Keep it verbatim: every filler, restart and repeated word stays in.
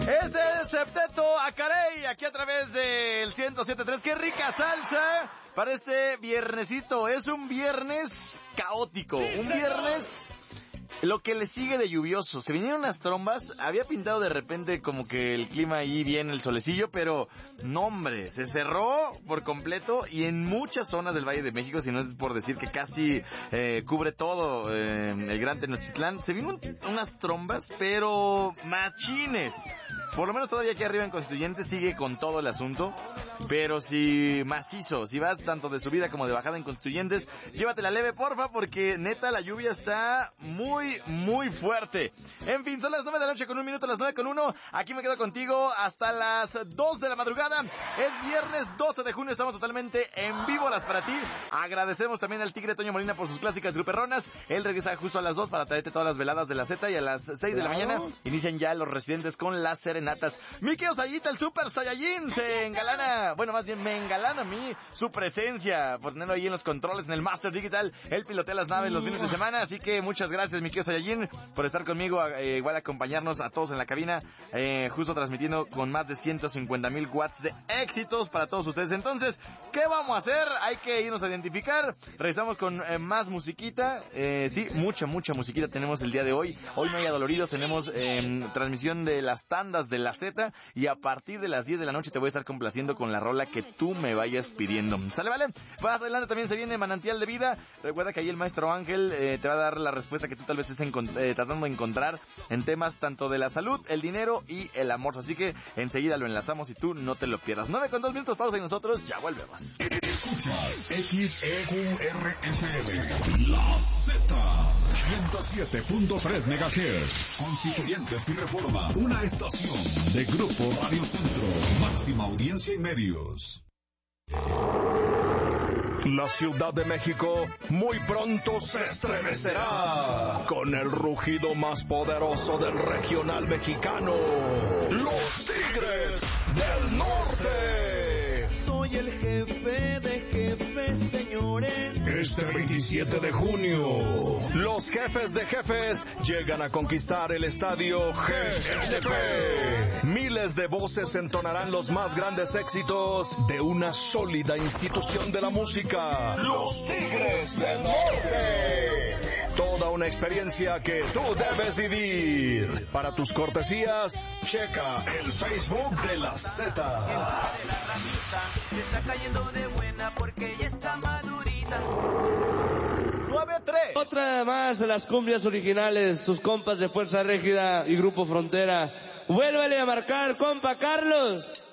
Es el Septeto Acarey, aquí a través del ciento siete punto tres. ¡Qué rica salsa! Para este viernesito, es un viernes caótico, un viernes... Lo que le sigue de lluvioso, se vinieron unas trombas, había pintado de repente como que el clima ahí bien, el solecillo, pero no hombre, se cerró por completo y en muchas zonas del Valle de México, si no es por decir que casi eh, cubre todo eh, el Gran Tenochtitlán, se vino un, unas trombas, pero machines. Por lo menos todavía aquí arriba en Constituyentes sigue con todo el asunto, pero si macizo, si vas tanto de subida como de bajada en Constituyentes, llévatela leve porfa, porque neta la lluvia está muy muy fuerte. En fin, son las nueve de la noche con un minuto, las nueve con uno. Aquí me quedo contigo hasta las dos de la madrugada. Es viernes doce de junio, estamos totalmente en vivo las para ti. Agradecemos también al Tigre Toño Molina por sus clásicas gruperronas. Él regresa justo a las dos para traerte todas las veladas de la Z y a las seis de la mañana inician ya los residentes con las serenatas. Miki Osayita, el Super Saiyajin, se engalana, bueno, más bien me engalana a mí su presencia por tenerlo ahí en los controles, en el Master Digital. Él pilotea las naves los fines de semana, así que muchas gracias, Miki Saiyajin, por estar conmigo, eh, igual acompañarnos a todos en la cabina, eh, justo transmitiendo con más de ciento cincuenta mil watts de éxitos para todos ustedes. Entonces, ¿qué vamos a hacer? Hay que irnos a identificar. Regresamos con eh, más musiquita, eh, sí, mucha, mucha musiquita tenemos el día de hoy. Hoy no hay adoloridos, tenemos eh, transmisión de las tandas de la Z y a partir de las diez de la noche te voy a estar complaciendo con la rola que tú me vayas pidiendo. ¿Sale, vale? Más adelante también se viene Manantial de Vida. Recuerda que ahí el maestro Ángel eh, te va a dar la respuesta que tú tal vez estés eh, tratando de encontrar en temas tanto de la salud, el dinero y el amor. Así que enseguida lo enlazamos y tú no te lo pierdas. nueve con dos minutos, pausa y nosotros ya volvemos. Escuchas X E Q R F M, La Z, ciento siete punto tres megahertz. Constituyentes y Reforma, una estación de Grupo Radio Centro, máxima audiencia y medios. La Ciudad de México muy pronto se estremecerá con el rugido más poderoso del regional mexicano, los Tigres del Norte. Soy el jefe de jefes, señores. Este veintisiete de junio, los jefes de jefes llegan a conquistar el estadio G N P. Miles de voces entonarán los más grandes éxitos de una sólida institución de la música, los Tigres del Norte. Toda una experiencia que tú debes vivir. Para tus cortesías, checa el Facebook de la Z. Se está cayendo de buena porque ya está madurita. nueve tres. Otra más de las cumbias originales, sus compas de Fuerza Régida y Grupo Frontera. Vuélvele a marcar, compa Carlos.